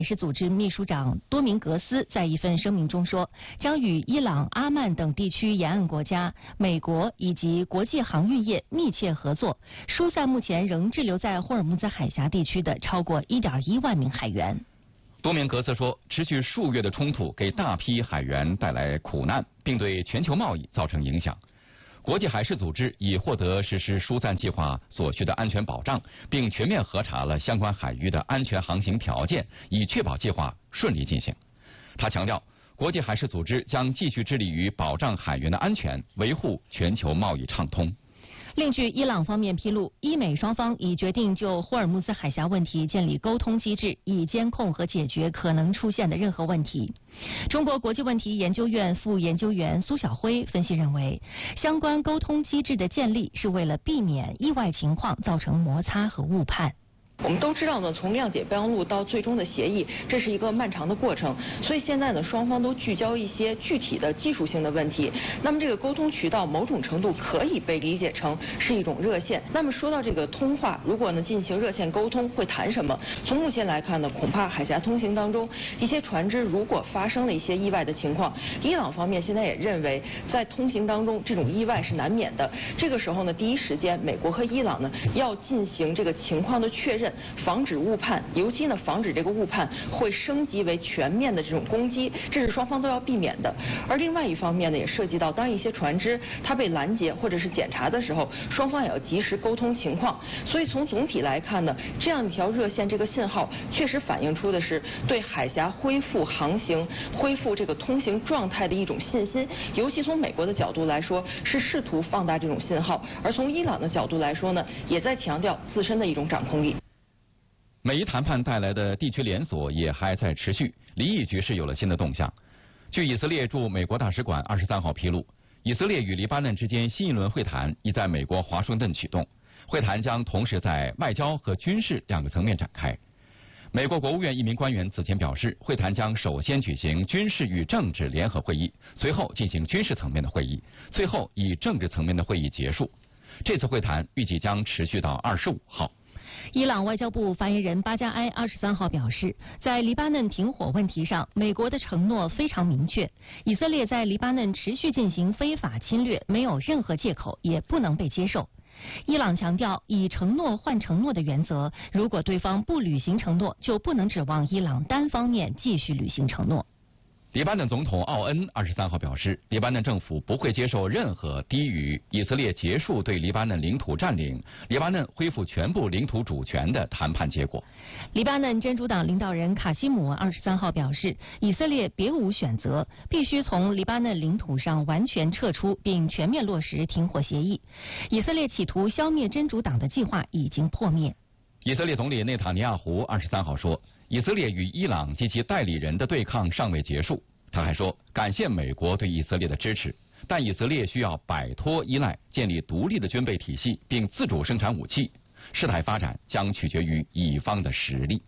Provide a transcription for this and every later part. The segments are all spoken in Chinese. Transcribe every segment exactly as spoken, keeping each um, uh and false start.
是组织秘书长多明格斯在一份声明中说，将与伊朗、阿曼等地区沿岸国家、美国以及国际航运业密切合作，疏散目前仍滞留在霍尔木兹海峡地区的超过 一点一万名海员。 多明格斯说，持续数月的冲突给大批海员带来苦难，并对全球贸易造成影响。国际海事组织已获得实施疏散计划所需的安全保障，并全面核查了相关海域的安全航行条件，以确保计划顺利进行。他强调，国际海事组织将继续致力于保障海员的安全，维护全球贸易畅通。 另据伊朗方面披露，伊美双方已决定就霍尔木兹海峡问题建立沟通机制，以监控和解决可能出现的任何问题。中国国际问题研究院副研究员苏晓辉分析认为，相关沟通机制的建立是为了避免意外情况造成摩擦和误判。 我们都知道呢，从谅解备忘录到最终的协议，这是一个漫长的过程。所以现在呢，双方都聚焦一些具体的技术性的问题。那么这个沟通渠道某种程度可以被理解成是一种热线。那么说到这个通话，如果呢进行热线沟通，会谈什么？从目前来看呢，恐怕海峡通行当中一些船只如果发生了一些意外的情况，伊朗方面现在也认为在通行当中这种意外是难免的。这个时候呢，第一时间美国和伊朗呢要进行这个情况的确认。防止误判，尤其呢防止这个误判会升级为全面的这种攻击，这是双方都要避免的。而另外一方面呢，也涉及到当一些船只它被拦截或者是检查的时候，双方也要及时沟通情况。所以从总体来看呢，这样一条热线这个信号确实反映出的是对海峡恢复航行、恢复这个通行状态的一种信心。尤其从美国的角度来说，是试图放大这种信号；而从伊朗的角度来说呢，也在强调自身的一种掌控力。 美伊谈判带来的地区连锁也还在持续，离异局势有了新的动向。据以色列驻美国大使馆二十三号披露，以色列与黎巴嫩之间新一轮会谈已在美国华盛顿启动，会谈将同时在外交和军事两个层面展开。美国国务院一名官员此前表示，会谈将首先举行军事与政治联合会议，随后进行军事层面的会议，最后以政治层面的会议结束。这次会谈预计将持续到二十五号。 伊朗外交部发言人巴加埃二十三号表示，在黎巴嫩停火问题上，美国的承诺非常明确，以色列在黎巴嫩持续进行非法侵略没有任何借口，也不能被接受。伊朗强调以承诺换承诺的原则，如果对方不履行承诺，就不能指望伊朗单方面继续履行承诺。 黎巴嫩总统奥恩二十三号表示，黎巴嫩政府不会接受任何低于以色列结束对黎巴嫩领土占领、黎巴嫩恢复全部领土主权的谈判结果。 黎巴嫩真主党领导人卡西姆二十三号表示，以色列别无选择，必须从黎巴嫩领土上完全撤出，并全面落实停火协议。以色列企图消灭真主党的计划已经破灭。 以色列总理内塔尼亚胡二十三号说，以色列与伊朗及其代理人的对抗尚未结束。他还说，感谢美国对以色列的支持，但以色列需要摆脱依赖，建立独立的军备体系，并自主生产武器。事态发展将取决于以方的实力。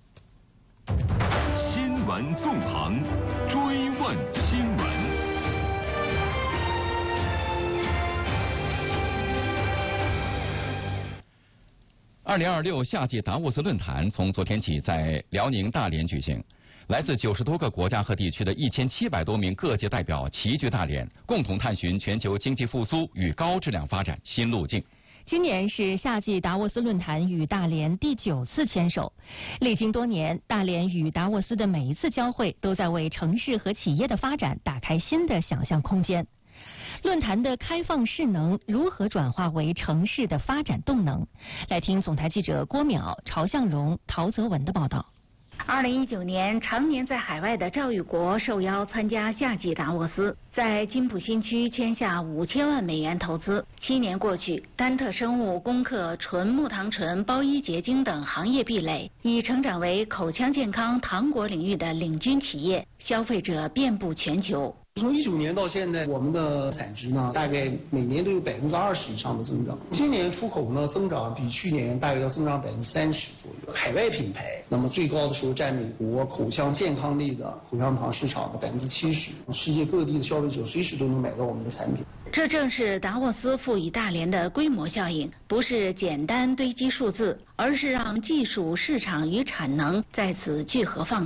新闻纵横，追问新闻。 二零二六夏季达沃斯论坛从昨天起在辽宁大连举行。来自九十多个国家和地区的一千七百多名各界代表齐聚大连，共同探寻全球经济复苏与高质量发展新路径。 今年是夏季达沃斯论坛与大连第九次牵手，历经多年，大连与达沃斯的每一次交汇都在为城市和企业的发展打开新的想象空间。论坛的开放势能如何转化为城市的发展动能？来听总台记者郭淼、曹向荣、陶泽文的报道。 二零一九年，常年在海外的赵玉国受邀参加夏季达沃斯，在金浦新区签下五千万美元投资。七年过去，丹特生物攻克纯木糖醇、包衣结晶等行业壁垒，已成长为口腔健康糖果领域的领军企业，消费者遍布全球。 从一九年到现在，我们的产值呢，大概每年都有百分之二十以上的增长。今年出口呢增长比去年大概要增长百分之三十左右。海外品牌，那么最高的时候占美国口腔健康类的口香糖市场的百分之七十。世界各地的消费者随时都能买到我们的产品。 这正是达沃斯赋予大连的规模效应，不是简单堆积数字，而是让技术、市场与产能在此聚合放